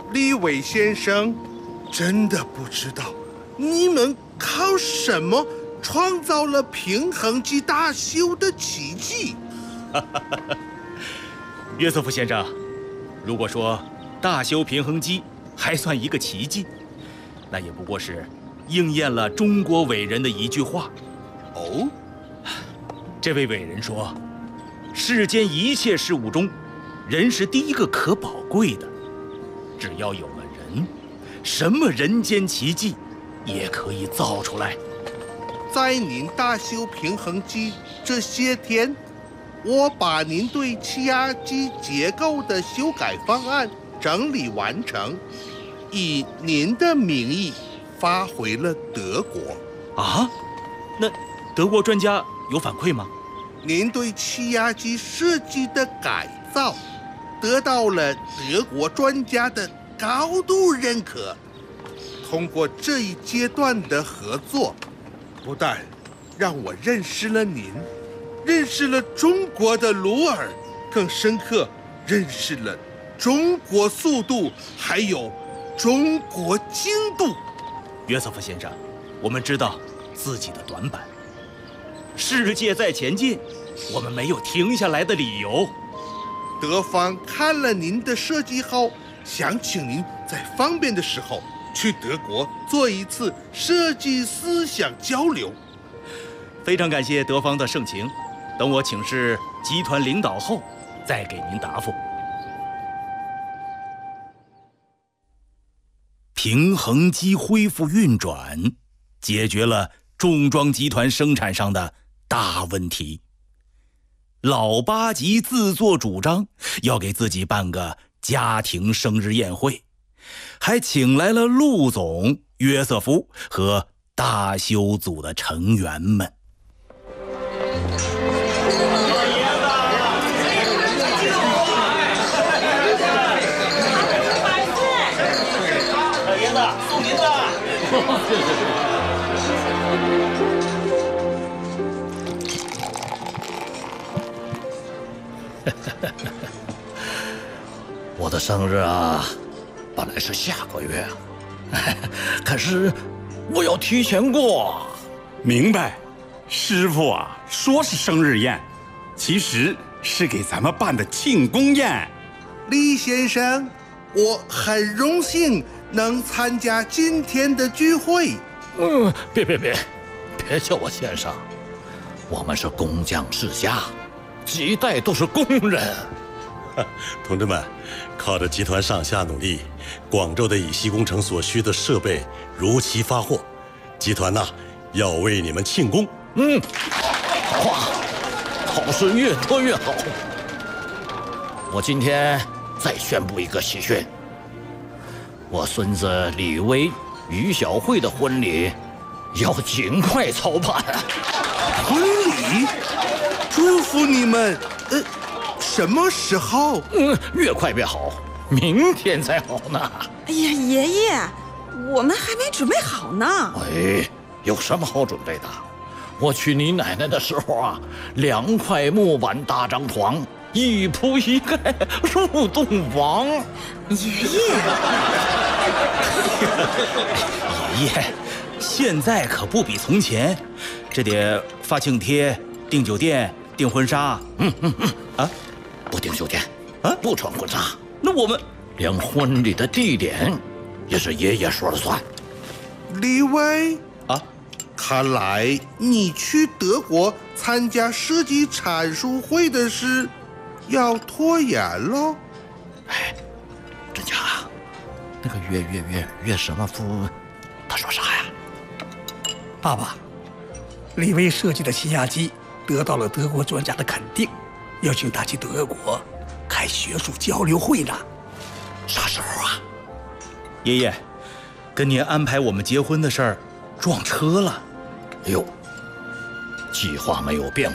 李伟先生，真的不知道你们靠什么创造了平衡机大修的奇迹。 约瑟夫先生，如果说大修平衡机还算一个奇迹，那也不过是应验了中国伟人的一句话。 哦， 这位伟人说，世间一切事物中，人是第一个可宝贵的。只要有了人，什么人间奇迹也可以造出来。 在您大修平衡机这些天，我把您对气压机结构的修改方案整理完成，以您的名义发回了德国。 啊？那德国专家有反馈吗？ 您对气压机设计的改造得到了德国专家的高度认可。通过这一阶段的合作，不但让我认识了您，认识了中国的鲁尔，更深刻认识了中国速度，还有中国精度。 约瑟夫先生，我们知道自己的短板，世界在前进，我们没有停下来的理由。 德方看了您的设计后，想请您在方便的时候去德国做一次设计思想交流。 非常感谢德方的盛情，等我请示集团领导后再给您答复。平衡机恢复运转，解决了重装集团生产上的大问题。老八级自作主张要给自己办个家庭生日宴会，还请来了陆总、约瑟夫和大修组的成员们。 老爷子，送您的。谢谢。 我的生日啊，本来是下个月，可是我要提前过。 明白，师傅啊，说是生日宴，其实是给咱们办的庆功宴。 李先生，我很荣幸能参加今天的聚会。 别叫我先生，我们是工匠世家，几代都是工人。 同志们，靠着集团上下努力，广州的乙烯工程所需的设备如期发货，集团要为你们庆功。 好事越多越好。我今天再宣布一个喜讯，我孙子李威、于小慧的婚礼要尽快操办。 婚礼？祝福你们。什么时候？ 越快越好，明天才好呢。 哎呀，爷爷，我们还没准备好呢。 有什么好准备的？我娶你奶奶的时候啊，2块木板搭张床，一铺一盖入洞房。 爷爷， 爷爷，现在可不比从前，这得发请帖、订酒店、订婚纱。 不订酒店，不穿婚纱， 那我们连婚礼的地点也是爷爷说了算。 李威看来你去德国参加设计阐述会的事要拖延了。 真假？那个岳什么夫，他说啥呀？ 爸爸，李威设计的气压机得到了德国专家的肯定，要请他去德国开学术交流会呢。 啥时候啊？ 爷爷，跟您安排我们结婚的事儿撞车了。 计划没有变